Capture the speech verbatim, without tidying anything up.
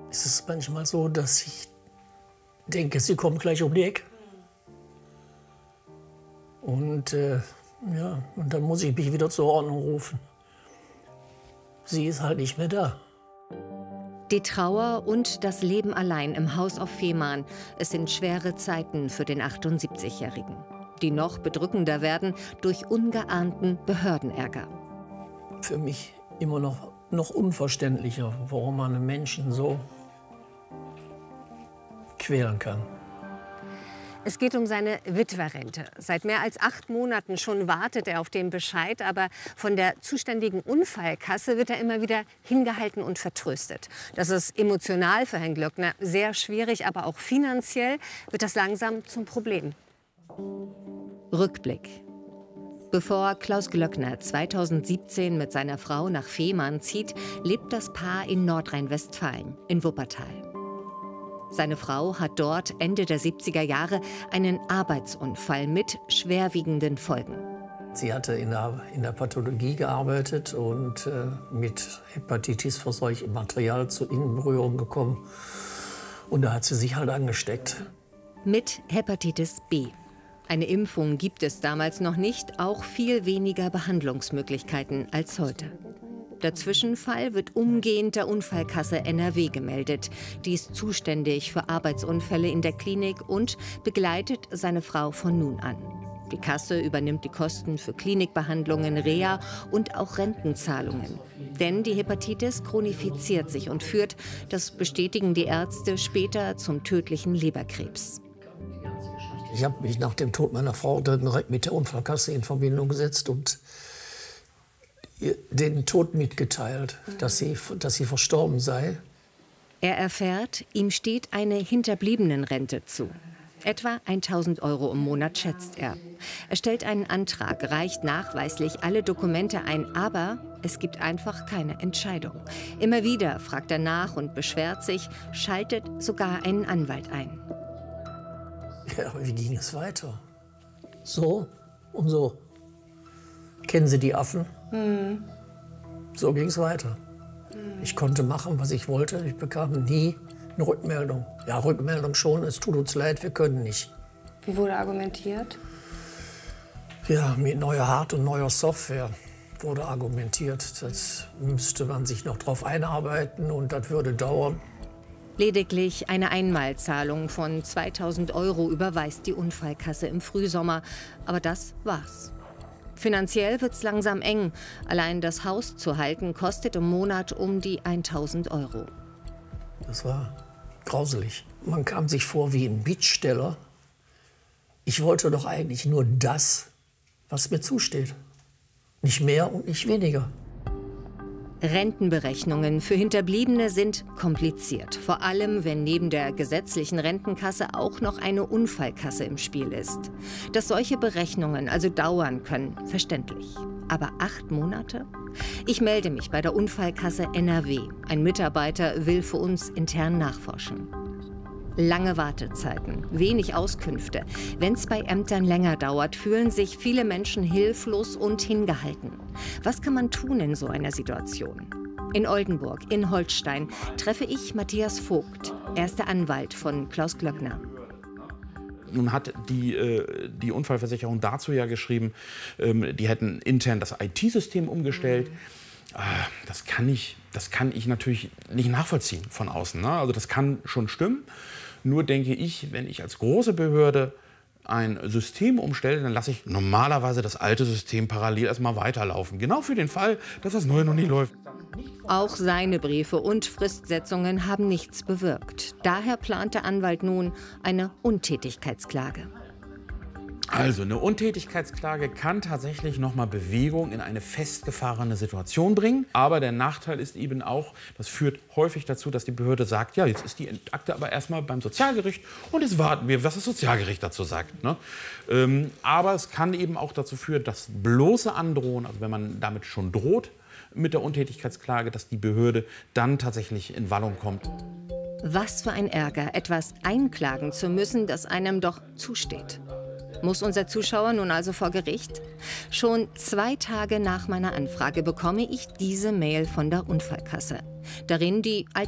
ist es manchmal so, dass ich denke, sie kommt gleich um die Ecke. Und, äh, ja, und dann muss ich mich wieder zur Ordnung rufen. Sie ist halt nicht mehr da. Die Trauer und das Leben allein im Haus auf Fehmarn. Es sind schwere Zeiten für den achtundsiebzigjährigen. Die noch bedrückender werden durch ungeahnten Behördenärger. Für mich immer noch, noch unverständlicher, warum man einen Menschen so quälen kann. Es geht um seine Witwerrente. Seit mehr als acht Monaten schon wartet er auf den Bescheid, aber von der zuständigen Unfallkasse wird er immer wieder hingehalten und vertröstet. Das ist emotional für Herrn Glöckner sehr schwierig, aber auch finanziell wird das langsam zum Problem. Rückblick. Bevor Klaus Glöckner zweitausendsiebzehn mit seiner Frau nach Fehmarn zieht, lebt das Paar in Nordrhein-Westfalen, in Wuppertal. Seine Frau hat dort Ende der siebziger Jahre einen Arbeitsunfall mit schwerwiegenden Folgen. Sie hatte in der, in der Pathologie gearbeitet und äh, mit Hepatitis verseuchtem Material zu Innenberührung gekommen. Und da hat sie sich halt angesteckt. Mit Hepatitis B. Eine Impfung gibt es damals noch nicht, auch viel weniger Behandlungsmöglichkeiten als heute. Der Zwischenfall wird umgehend der Unfallkasse N R W gemeldet. Die ist zuständig für Arbeitsunfälle in der Klinik und begleitet seine Frau von nun an. Die Kasse übernimmt die Kosten für Klinikbehandlungen, Reha und auch Rentenzahlungen. Denn die Hepatitis chronifiziert sich und führt, das bestätigen die Ärzte, später zum tödlichen Leberkrebs. Ich habe mich nach dem Tod meiner Frau direkt mit der Unfallkasse in Verbindung gesetzt und den Tod mitgeteilt, dass sie, dass sie verstorben sei. Er erfährt, ihm steht eine Hinterbliebenenrente zu. Etwa tausend Euro im Monat, schätzt er. Er stellt einen Antrag, reicht nachweislich alle Dokumente ein, aber es gibt einfach keine Entscheidung. Immer wieder fragt er nach und beschwert sich, schaltet sogar einen Anwalt ein. Ja, aber wie ging es weiter? So und so. Kennen Sie die Affen? Mhm. So ging es weiter. Mhm. Ich konnte machen, was ich wollte. Ich bekam nie eine Rückmeldung. Ja, Rückmeldung schon, es tut uns leid, wir können nicht. Wie wurde argumentiert? Ja, mit neuer Hard- und neuer Software wurde argumentiert. Das müsste man sich noch drauf einarbeiten und das würde dauern. Lediglich eine Einmalzahlung von zweitausend Euro überweist die Unfallkasse im Frühsommer. Aber das war's. Finanziell wird's langsam eng. Allein das Haus zu halten kostet im Monat um die tausend Euro. Das war grauselig. Man kam sich vor wie ein Bittsteller. Ich wollte doch eigentlich nur das, was mir zusteht. Nicht mehr und nicht weniger. Rentenberechnungen für Hinterbliebene sind kompliziert. Vor allem, wenn neben der gesetzlichen Rentenkasse auch noch eine Unfallkasse im Spiel ist. Dass solche Berechnungen also dauern können, verständlich. Aber acht Monate? Ich melde mich bei der Unfallkasse N R W. Ein Mitarbeiter will für uns intern nachforschen. Lange Wartezeiten, wenig Auskünfte. Wenn es bei Ämtern länger dauert, fühlen sich viele Menschen hilflos und hingehalten. Was kann man tun in so einer Situation? In Oldenburg, in Holstein, treffe ich Matthias Vogt. Er ist der Anwalt von Klaus Glöckner. Nun hat die, äh, die Unfallversicherung dazu ja geschrieben, ähm, die hätten intern das I T-System umgestellt. Ah, das kann ich, das kann ich natürlich nicht nachvollziehen von außen, ne? Also das kann schon stimmen. Nur denke ich, wenn ich als große Behörde ein System umstelle, dann lasse ich normalerweise das alte System parallel erstmal weiterlaufen. Genau für den Fall, dass das neue noch nie läuft. Auch seine Briefe und Fristsetzungen haben nichts bewirkt. Daher plant der Anwalt nun eine Untätigkeitsklage. Also eine Untätigkeitsklage kann tatsächlich noch mal Bewegung in eine festgefahrene Situation bringen. Aber der Nachteil ist eben auch, das führt häufig dazu, dass die Behörde sagt, ja, jetzt ist die Akte aber erstmal beim Sozialgericht und jetzt warten wir, was das Sozialgericht dazu sagt. Ne? Ähm, aber es kann eben auch dazu führen, dass bloße Androhen, also wenn man damit schon droht mit der Untätigkeitsklage, dass die Behörde dann tatsächlich in Wallung kommt. Was für ein Ärger, etwas einklagen zu müssen, das einem doch zusteht. Muss unser Zuschauer nun also vor Gericht? Schon zwei Tage nach meiner Anfrage bekomme ich diese Mail von der Unfallkasse. Darin die